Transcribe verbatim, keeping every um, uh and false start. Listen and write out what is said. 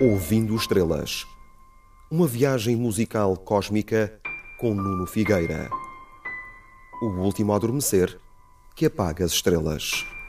Ouvindo Estrelas. Uma viagem musical cósmica com Nuno Figueira. O último a adormecer que apaga as estrelas.